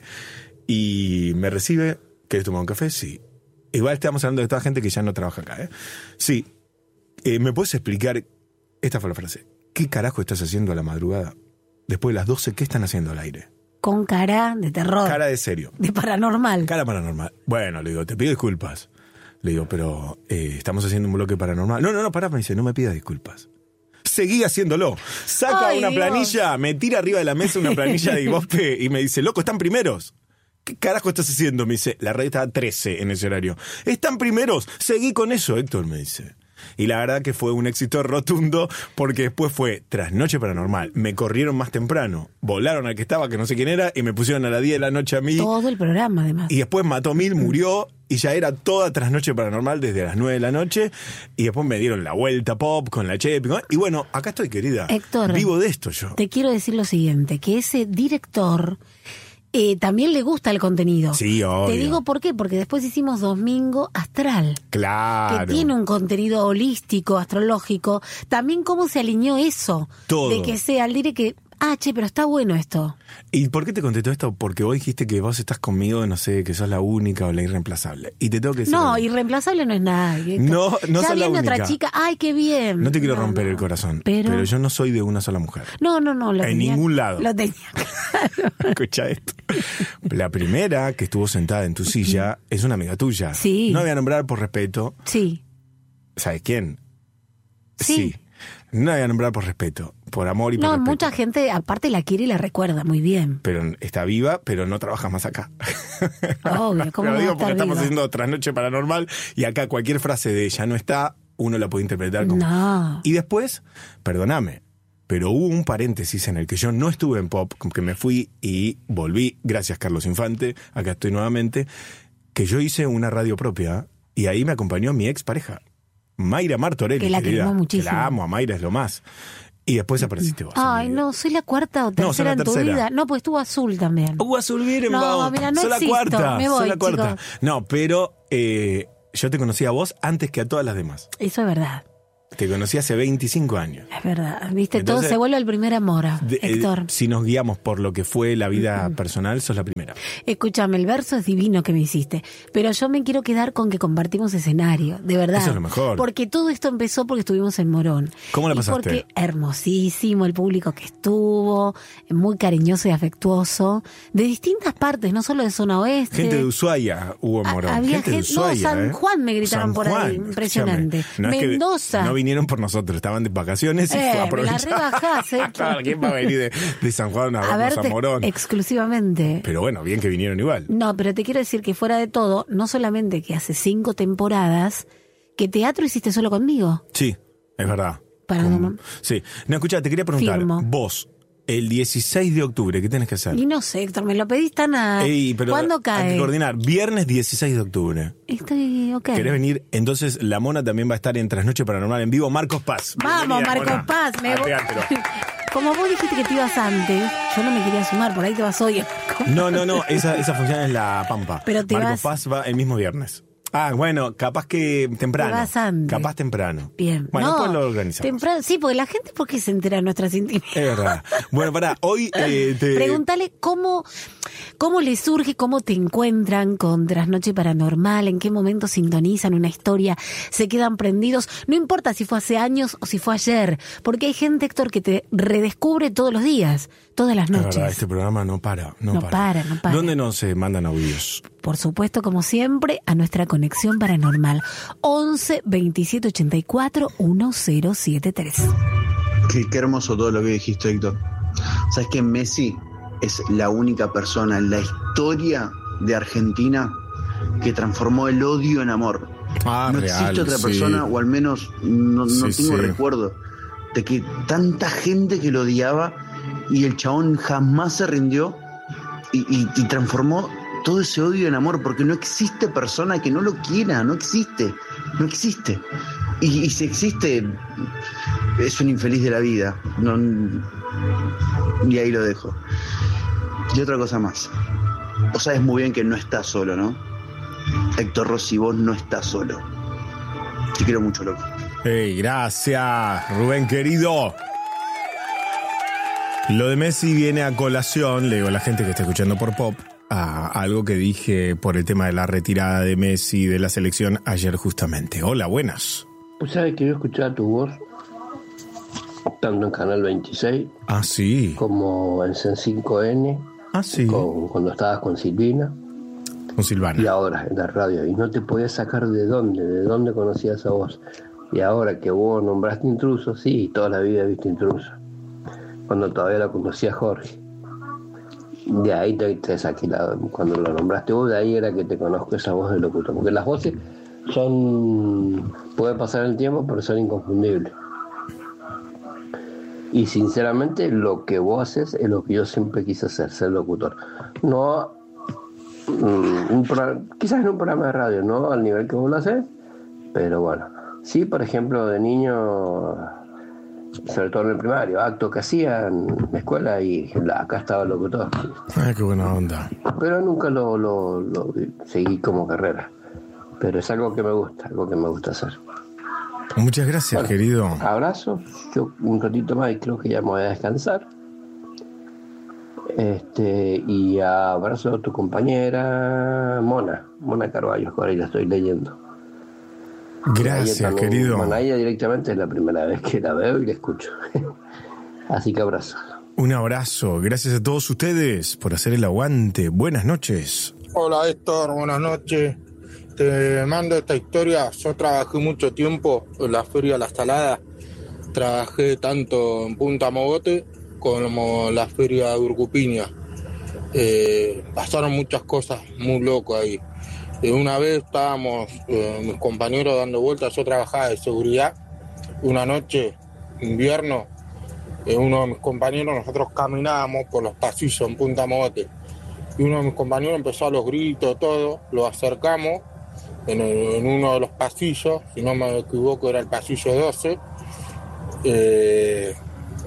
Y me recibe, ¿querés tomar un café? Sí. Igual estamos hablando de toda gente que ya no trabaja acá, ¿eh? Sí. ¿Me puedes explicar? Esta fue la frase. ¿Qué carajo estás haciendo a la madrugada? Después de las 12, ¿qué están haciendo al aire? Con cara de terror. Cara de serio. De paranormal. Cara paranormal. Bueno, le digo, te pido disculpas. Le digo, pero estamos haciendo un bloque paranormal. No, pará, me dice, no me pidas disculpas. Seguí haciéndolo. Saca una planilla, me tira arriba de la mesa una planilla de Ibope y me dice, loco, están primeros. ¿Qué carajo estás haciendo? Me dice, la radio estaba 13 en ese horario. Están primeros, seguí con eso, Héctor, me dice. Y la verdad que fue un éxito rotundo porque después fue Trasnoche Paranormal. Me corrieron más temprano, volaron al que estaba, que no sé quién era, y me pusieron a las 10 de la noche a mí. Todo el programa, además. Y después Mató Mil, murió, y ya era toda Trasnoche Paranormal desde las 9 de la noche. Y después me dieron la vuelta pop con la Chepi. Y bueno, acá estoy, querida. Héctor, vivo de esto yo. Te quiero decir lo siguiente, que ese director... también le gusta el contenido. Sí, obvio. Te digo por qué, porque después hicimos Domingo Astral. Claro. Que tiene un contenido holístico, astrológico. También cómo se alineó eso. Todo. De que sea, diré que, pero está bueno esto. ¿Y por qué te contestó esto? Porque vos dijiste que vos estás conmigo, no sé, que sos la única o la irreemplazable. Y te tengo que decir... No, irreemplazable no es nadie. No sos la única. Otra chica, qué bien. No te quiero romper el corazón, pero yo no soy de una sola mujer. No. En ningún lado. Lo tenía claro. Escucha esto. La primera que estuvo sentada en tu silla es una amiga tuya. Sí. No voy a nombrar por respeto. Sí. ¿Sabes quién? Sí. No voy a nombrar por respeto, por amor y por respeto. No, mucha gente aparte la quiere y la recuerda muy bien. Pero está viva, pero no trabaja más acá. Obvio, ¿cómo pero no digo porque estamos viva? haciendo Trasnoche Paranormal y acá cualquier frase de ya no está, uno la puede interpretar como... No. Y después, perdóname, pero hubo un paréntesis en el que yo no estuve en Pop, que me fui y volví, gracias Carlos Infante, acá estoy nuevamente, que yo hice una radio propia y ahí me acompañó mi ex pareja. Mayra Martorelli, que la querida, queremos muchísimo. que la amo, a Mayra es lo más. Y después apareciste vos. Ay, no, soy la cuarta o tercera en tu vida. No, pues estuvo azul también. Azul, miren, no, mira, no soy existo. La cuarta. Me voy, soy la cuarta. chicos. No, pero yo te conocí a vos antes que a todas las demás. Eso es verdad. Te conocí hace 25 años. Es verdad, viste, Entonces, todo se vuelve el primer amor, Héctor. Si nos guiamos por lo que fue la vida personal, sos la primera. Escúchame, el verso es divino que me hiciste, pero yo me quiero quedar con que compartimos escenario, de verdad. Eso es lo mejor. Porque todo esto empezó porque estuvimos en Morón. ¿Cómo la pasaste? Porque hermosísimo, el público que estuvo, muy cariñoso y afectuoso, de distintas partes, no solo de zona oeste. Gente de Ushuaia hubo en Morón. Había gente de Ushuaia, no, San Juan me gritaron San por Juan, ahí, impresionante. No Mendoza. Es que no vinieron por nosotros, estaban de vacaciones y aprovecharon. Me la rebajás, Claro, ¿quién va a venir de San Juan a verte Morón? Exclusivamente. Pero bueno, bien que vinieron igual. No, pero te quiero decir que fuera de todo, no solamente que hace 5 temporadas, que teatro hiciste solo conmigo. Sí, es verdad. Sí. No, escuchá, te quería preguntar, vos, el 16 de octubre, ¿qué tenés que hacer? Y no sé, Héctor, me lo pedís tan ¿Cuándo cae? Hay que coordinar, viernes 16 de octubre. Estoy ok. ¿Querés venir? Entonces la Mona también va a estar en Trasnoche Paranormal en vivo. Marcos Paz. Vamos, Marcos Mona. Paz. Como vos dijiste que te ibas antes, yo no me quería sumar, por ahí te vas hoy. No, esa función es la Pampa. Pero Marcos Paz va el mismo viernes. Bueno, capaz que temprano. Te vas antes. Capaz temprano. Bien. Bueno, después lo organizamos. Temprano, sí, porque la gente, ¿por qué se entera de nuestras intimidades? Es verdad. Bueno, pará, hoy Pregúntale cómo les surge, cómo te encuentran con Trasnoche Paranormal, en qué momento sintonizan una historia, se quedan prendidos. No importa si fue hace años o si fue ayer, porque hay gente, Héctor, que te redescubre todos los días, todas las noches. Es verdad, este programa no para. No para. ¿Dónde nos mandan audios? Por supuesto, como siempre, a nuestra conexión paranormal 11 27 84 1073. Qué hermoso todo lo que dijiste, Héctor. ¿Sabes que Messi es la única persona en la historia de Argentina que transformó el odio en amor? No existe otra persona, o al menos no tengo recuerdo, de que tanta gente que lo odiaba y el chabón jamás se rindió y transformó todo ese odio en amor, porque no existe persona que no lo quiera, no existe. Y si existe, es un infeliz de la vida. Y ahí lo dejo. Y otra cosa más. Vos sabés muy bien que no estás solo, ¿no? Héctor Rossi, vos no estás solo. Te quiero mucho, loco. Hey, gracias, Rubén querido. Lo de Messi viene a colación, le digo a la gente que está escuchando por Pop, a algo que dije por el tema de la retirada de Messi de la selección ayer justamente. Hola, buenas. Pues sabes que yo escuchaba tu voz tanto en Canal 26 sí, como en C5N, sí, cuando estabas con Silvina. Con Silvana. Y ahora en la radio, y no te podías sacar de dónde conocías esa voz. Y ahora que vos nombraste Intruso, sí, toda la vida he visto Intruso, cuando todavía la conocía Jorge. De ahí te saqué cuando lo nombraste vos, de ahí era que te conozco esa voz de locutor, porque las voces puede pasar el tiempo, pero son inconfundibles. Y sinceramente lo que vos haces es lo que yo siempre quise hacer, ser locutor. No quizás en un programa de radio, no al nivel que vos lo haces, pero bueno, sí, por ejemplo, de niño, sobre todo en el primario, acto que hacía en la escuela y acá estaba el locutor. Qué buena onda. Pero nunca lo seguí como carrera, pero es algo que me gusta hacer. Muchas gracias, querido. Abrazo, yo un ratito más y creo que ya me voy a descansar. Y abrazo a tu compañera Mona Carballo, que ahora la estoy leyendo. Gracias, querido. Bueno, ella directamente es la primera vez que la veo y la escucho. Así que abrazo. Un abrazo. Gracias a todos ustedes por hacer el aguante. Buenas noches. Hola, Héctor. Buenas noches. Te mando esta historia. Yo trabajé mucho tiempo en la Feria La Salada. Trabajé tanto en Punta Mogote como en la Feria de Urcupiña. Pasaron muchas cosas muy locas ahí. Una vez estábamos mis compañeros dando vueltas, yo trabajaba de seguridad. Una noche, invierno, uno de mis compañeros, nosotros caminábamos por los pasillos en Punta Mogote. Y uno de mis compañeros empezó a los gritos, todo, lo acercamos en uno de los pasillos, si no me equivoco era el pasillo 12.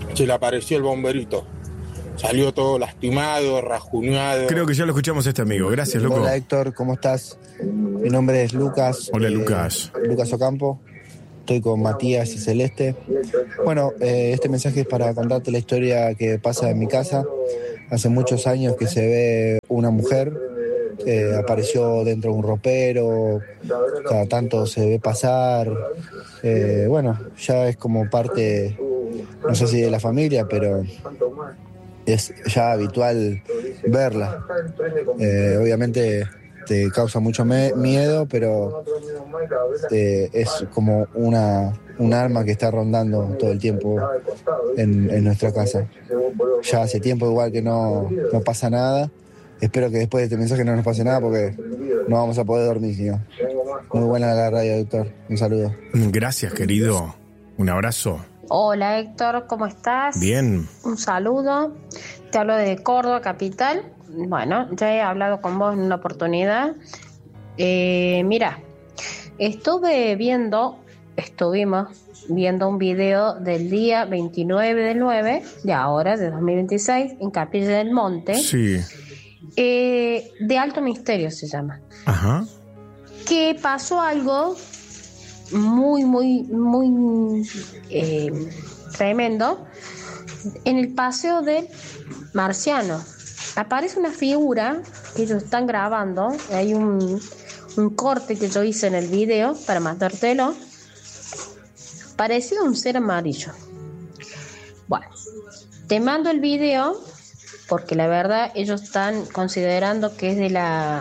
se le apareció el bomberito. Salió todo lastimado, rajuñado. Creo que ya lo escuchamos a este amigo. Gracias, loco. Hola, Héctor, ¿cómo estás? Mi nombre es Lucas. Hola, Lucas. Lucas Ocampo. Estoy con Matías y Celeste. Bueno, este mensaje es para contarte la historia que pasa en mi casa. Hace muchos años que se ve una mujer que apareció dentro de un ropero, cada tanto se ve pasar. Bueno, ya es como parte, no sé si de la familia, pero es ya habitual verla. Obviamente te causa mucho miedo, pero es como un arma que está rondando todo el tiempo en nuestra casa. Ya hace tiempo igual que no pasa nada. Espero que después de este mensaje no nos pase nada porque no vamos a poder dormir, señor. Muy buena la radio, doctor. Un saludo. Gracias, querido. Un abrazo. Hola, Héctor, ¿cómo estás? Bien. Un saludo. Te hablo de Córdoba, capital. Bueno, ya he hablado con vos en una oportunidad. Mira, estuvimos viendo un video del día 29 del 9, de ahora, de 2026, en Capilla del Monte. Sí. De Alto Misterio se llama. Ajá. Que pasó algo muy, muy, muy tremendo en el paseo del Marciano. Aparece una figura que ellos están grabando. Hay un corte que yo hice en el video para mandártelo. Parecido a un ser amarillo. Bueno, te mando el video porque la verdad ellos están considerando que es de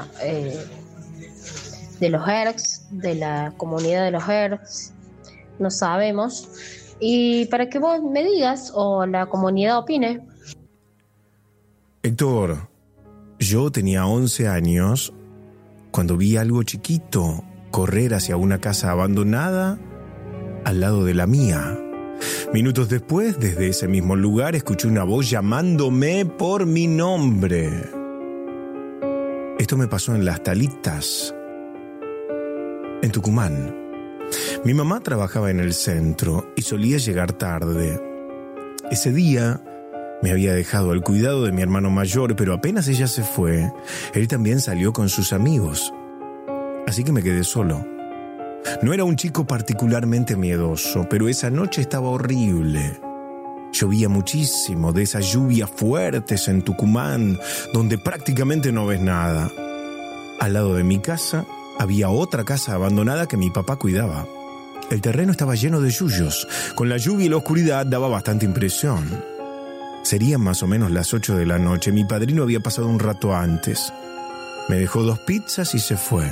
los Hertz, de la comunidad de los Hertz, no sabemos, y para que vos me digas o la comunidad opine. Héctor, yo tenía 11 años cuando vi algo chiquito correr hacia una casa abandonada al lado de la mía. Minutos después, desde ese mismo lugar, escuché una voz llamándome por mi nombre. Esto me pasó en Las Talitas, en Tucumán. Mi mamá trabajaba en el centro y solía llegar tarde. Ese día me había dejado al cuidado de mi hermano mayor, pero apenas ella se fue, él también salió con sus amigos. Así que me quedé solo. No era un chico particularmente miedoso, pero esa noche estaba horrible. Llovía muchísimo, de esas lluvias fuertes en Tucumán, donde prácticamente no ves nada. Al lado de mi casa había otra casa abandonada que mi papá cuidaba. El terreno estaba lleno de yuyos. Con la lluvia y la oscuridad daba bastante impresión. Serían más o menos las 8 de la noche. Mi padrino había pasado un rato antes. Me dejó 2 pizzas y se fue.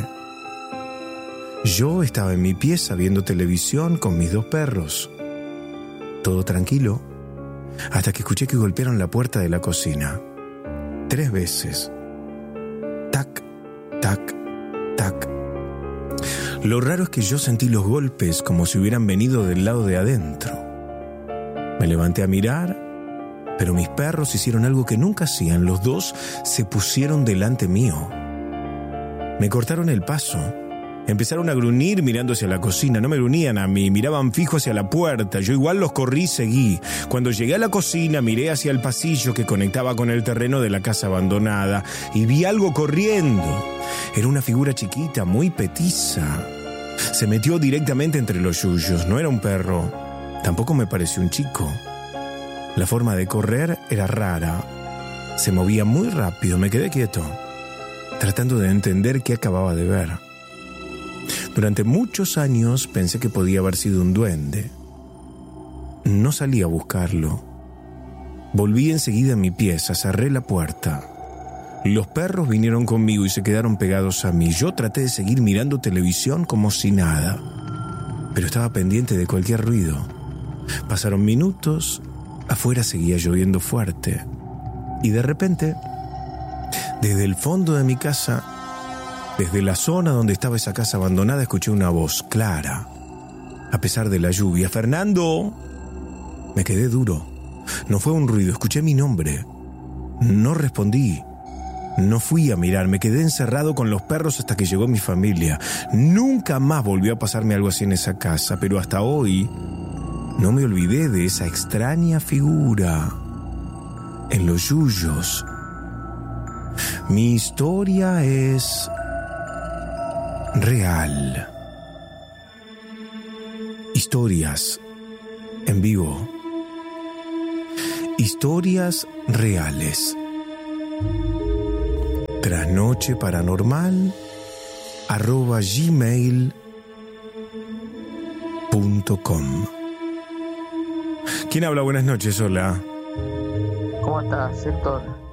Yo estaba en mi pieza viendo televisión con mis 2 perros. Todo tranquilo, hasta que escuché que golpearon la puerta de la cocina. 3 veces. Tac, tac, tac. Lo raro es que yo sentí los golpes como si hubieran venido del lado de adentro. Me levanté a mirar, pero mis perros hicieron algo que nunca hacían. Los 2 se pusieron delante mío. Me cortaron el paso. Empezaron a gruñir mirando hacia la cocina. No me gruñían a mí, miraban fijo hacia la puerta. Yo igual los corrí y seguí. Cuando llegué a la cocina, miré hacia el pasillo que conectaba con el terreno de la casa abandonada y vi algo corriendo. Era una figura chiquita, muy petiza. Se metió directamente entre los yuyos. No era un perro. Tampoco me pareció un chico. La forma de correr era rara. Se movía muy rápido. Me quedé quieto, tratando de entender qué acababa de ver. Durante muchos años pensé que podía haber sido un duende. No salí a buscarlo. Volví enseguida a mi pieza, cerré la puerta. Los perros vinieron conmigo y se quedaron pegados a mí. Yo traté de seguir mirando televisión como si nada, pero estaba pendiente de cualquier ruido. Pasaron minutos, afuera seguía lloviendo fuerte. Y de repente, desde el fondo de mi casa, desde la zona donde estaba esa casa abandonada, escuché una voz clara. A pesar de la lluvia, ¡Fernando! Me quedé duro. No fue un ruido, escuché mi nombre. No respondí. No fui a mirar, me quedé encerrado con los perros hasta que llegó mi familia. Nunca más volvió a pasarme algo así en esa casa, pero hasta hoy No me olvidé de esa extraña figura en los yuyos. Mi historia es real. Historias en vivo. Historias reales. trasnocheparanormal@gmail.com. ¿Quién habla? Buenas noches, hola. ¿Cómo estás, Héctor?